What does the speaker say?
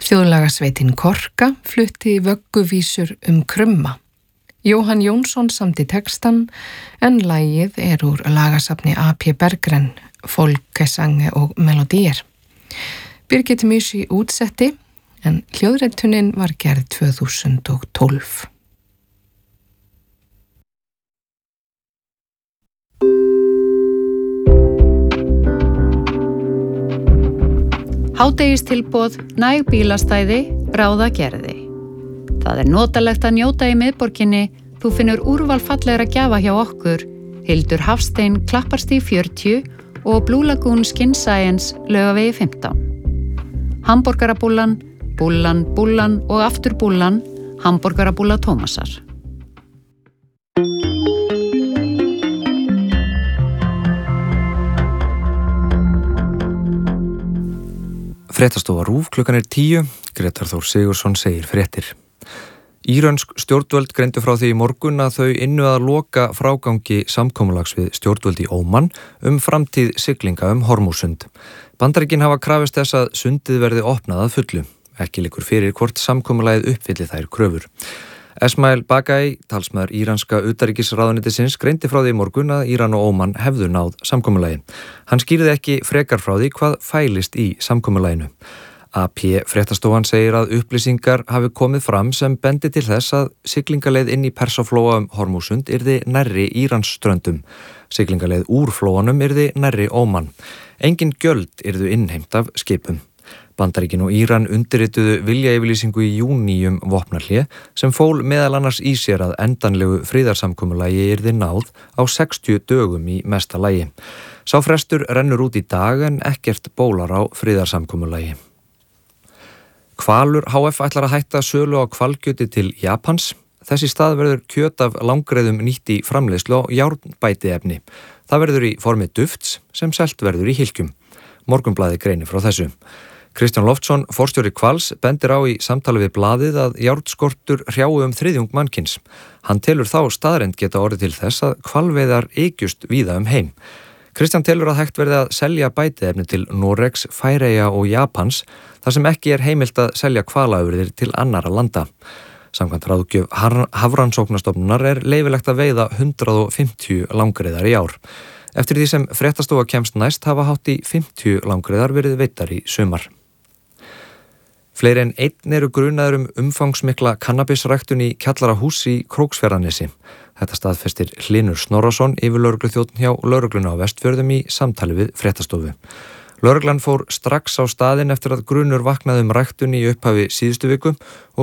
Þjóðlagasveitin Korka flutti vögguvísur Krumma. Jóhann Jónsson samdi textan en lagið úr lagasafni A.P. Berggren, Folkesange og melodíer. Birgit Mysi útsetti en hljóðritunin var gerð 2012. Hádegistilboð, næg bílastæði, ráða gerði. Það notalegt að njóta í miðborginni, þú finnur úrval fallegra gjafa hjá okkur, Hildur Hafstein Klapparstíg 40 og Blue Lagoon Skin Science Laugavegi 15. Hamborgarabúllan, búllan og aftur búllan, hamborgarabúlla Tómasar. Fréttastofa RÚV, klukkan 10, Grétar Þór Sigurðsson segir fréttir. Írönsk stjórnvöld greindu frá því í morgun að þau ynnu að loka frágangi samkomulags við stjórnvöld í Óman framtíð siglinga Hormúzsund. Bandaríkin hafa krafist þess að sundið verði opnað að fullu. Ekki liggur fyrir hvort samkomulagið uppfylli þær kröfur. Esmail Bagai, talsmaður íranska utanríkisráðuneytisins, greindi frá því í morgun að Íran og Óman hefðu náð samkomulagi. Hann skýrði ekki frekar frá því hvað fælist í samkomulaginu. AP fréttastofan segir að upplýsingar hafi komið fram sem bendi til þess að siglingaleið inn í Persaflóa Hormúzsund yrði nærri Íransströndum. Siglingaleið úr flóanum yrði nærri Óman. Engin gjöld yrðu innheimt af skipum. Bandaríkin og Íran undirrituðu viljayfirlýsingu í júní vopnahlé sem fól meðal annars í sér að endanlegu friðarsamkomulagi yrði náð á 60 dögum í mesta lagi. Sá frestur rennur út í dag en ekkert bólar á friðarsamkomulagi. Hvalur HF ætlar að hætta sölu á hvalkjöti til Japans. Þess í stað verður kjöt af langreiðum nýtt í framleiðslu á járnbætiefni. Það verður í formi dufts sem selt verður í hylkjum. Morgunblaðið greinir frá þessu. Kristján Loftsson, forstjóri Hvals, bendir á í samtali við blaðið að járnskortur hrjái þriðjung mannkyns. Hann telur þá staðreynd geta orðið til þess að hvalveiðar ykjust víða heim. Kristján telur að hægt verði að selja bætiefni til Noregs, Færeyja og Japans, þar sem ekki heimilt að selja hvalaafurðir til annarra landa. Samkvæmt ráðgjöf Hafrannsóknastofnunar leyfilegt að veiða 150 langreiðar í ár. Eftir því sem fréttastofa kemst næst hafa hátt í 50 langreiðar verið veittar í sumar. Fleiri en einn eru grunaður umfangsmikla kannabisræktun í kjallarahús í Króksfjarðarnesi. Þetta staðfestir Hlynur Snorrason, yfirlögregluþjónn hjá lögreglunni á Vestfjörðum í samtali við fréttastofu. Lögreglan fór strax á staðinn eftir að grunur vaknaði ræktun í upphafi síðustu viku og